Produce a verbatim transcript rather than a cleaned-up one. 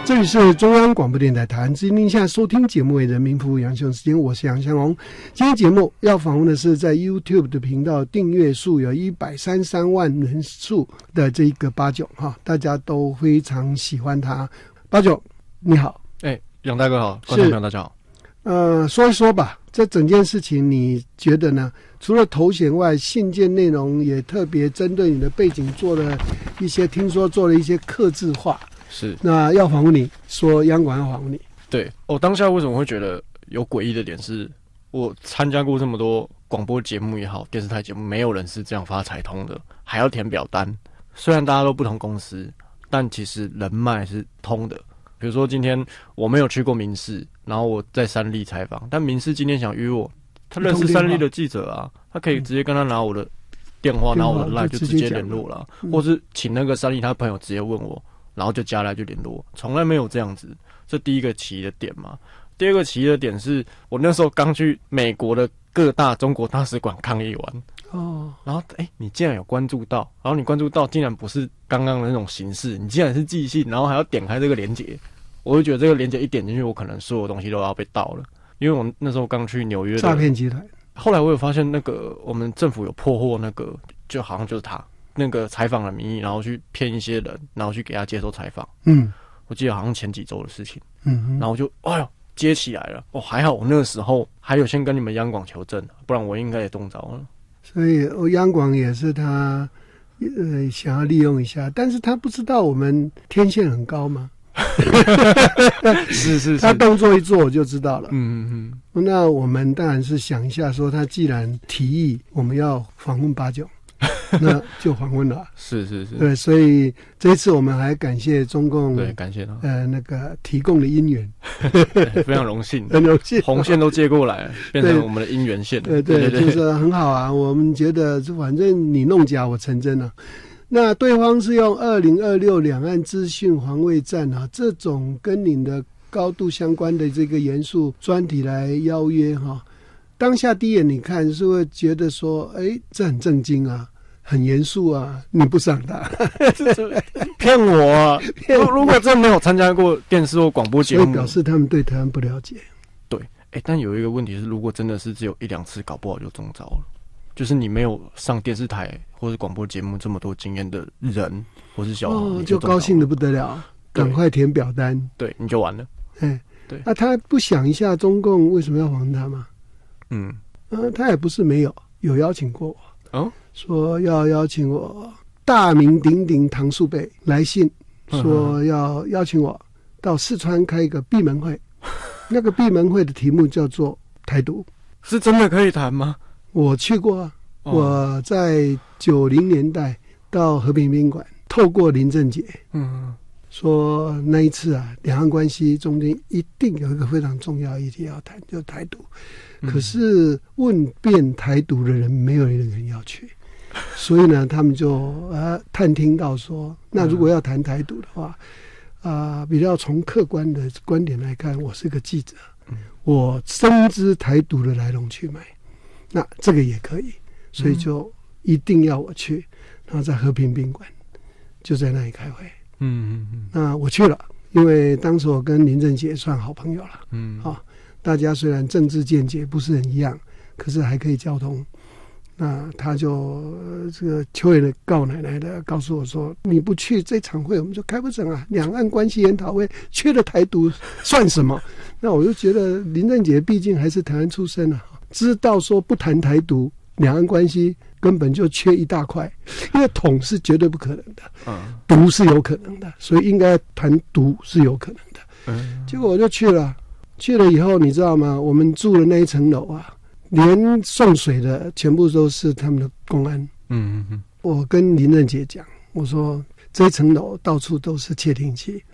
这里是中央广播电台台湾之音，您现在收听节目为人民服务杨雄时间，我是杨湘龙。今天节目要访问的是在 YouTube 的频道订阅数有一百三十三万人数的这个八九哈，大家都非常喜欢他。八九你好。 哎、欸，杨大哥好，观众朋友大家好。 呃，说一说吧，这整件事情你觉得呢？除了头衔外，信件内容也特别针对你的背景做了一些，听说做了一些客制化。 是， 那要访问你，说央广要访问你。 对，我、哦、当下为什么会觉得有诡异的点是，我参加过这么多广播节目也好，电视台节目，没有人是这样发财通的，还要填表单。虽然大家都不同公司，但其实人脉是通的。比如说今天我没有去过民视，然后我在三立采访，但民视今天想约我，他认识三立的记者啊，他可以直接跟他拿我的电话，拿我的 line 就直接联络了，嗯、或是请那个三立他朋友直接问我。然后就加来就联络，从来没有这样子。这第一个奇异的点嘛。第二个奇异的点是我那时候刚去美国的各大中国大使馆抗议完哦，然后哎，你竟然有关注到，然后你关注到竟然不是刚刚的那种形式，你竟然是寄信，然后还要点开这个连结，我就觉得这个连结一点进去，我可能所有东西都要被盗了，因为我那时候刚去纽约的诈骗集团。 后来我有发现那个我们政府有破获那个，就好像就是他。那个采访的名义，然后去骗一些人，然后去给他接受采访。嗯，我记得好像前几周的事情。嗯，然后我就哎呦接起来了。哦，还好我那个时候还有先跟你们央广求证，不然我应该也中招了。 所以我央广也是他呃想要利用一下，但是他不知道我们天线很高吗？ 是, 是是， 他动作一做我就知道了。 嗯嗯嗯，那我们当然是想一下，说他既然提议我们要访问八九。那就访问了， 是是是， 对，所以这一次我们还感谢中共， 对，感谢他， 呃，那个提供的姻缘， 非常荣幸， 很荣幸， 红线都接过来，变成我们的姻缘线， 对 对, 对, 对，就是很好啊。我们觉得，反正你弄假，我成真了、啊。那对方是用二零二六两岸资讯防卫战啊，这种跟你的高度相关的这个严肃专题来邀约哈、啊。当下第一眼你看是会觉得说，哎，这很正经啊，很严肃啊，你不上他， 骗我啊！如果真没有参加过电视或广播节目， 所以表示他们对台湾不了解。 对，哎，但有一个问题是，如果真的是只有一两次，搞不好就中招了。就是你没有上电视台或是广播节目这么多经验的人，或是小孩， 哦，就高兴的不得了，赶快填表单， 对，你就完了。 哎， 对， 那、啊、他不想一下中共为什么要访问他吗？ 嗯， 呃，他也不是没有，有邀请过我， 哦， 说要邀请我大名鼎鼎唐树北来信，说要邀请我到四川开一个闭门会，那个闭门会的题目叫做台独， 是真的可以谈吗？ 我去过啊， 哦、 我在九零年代到和平宾馆，透过林正杰， 嗯。 说那一次啊，两岸关系中间一定有一个非常重要议题要谈，就是台独。嗯、可是问遍台独的人，没有一个人要去，所以呢，他们就呃探听到说，那如果要谈台独的话，啊、呃，比较从客观的观点来看，我是个记者，嗯、我深知台独的来龙去脉，那这个也可以，所以就一定要我去，然后在和平宾馆就在那里开会。 嗯嗯嗯， 那我去了，因为当时我跟林正杰算好朋友了。嗯，啊、哦，大家虽然政治见解不是很一样，可是还可以交通。那他就、呃、这个秋野的告奶奶的告诉我说：“你不去这场会，我们就开不成啊！两岸关系研讨会缺了台独算什么？”那我就觉得林正杰毕竟还是台湾出身啊，知道说不谈台独，两岸关系根本就缺一大块，因为统是绝对不可能的，嗯，独是有可能的，所以应该谈独是有可能的。嗯，结果我就去了，去了以后你知道吗？我们住的那一层楼啊，连送水的全部都是他们的公安。嗯嗯嗯，我跟林正杰讲，我说这一层楼到处都是窃听器，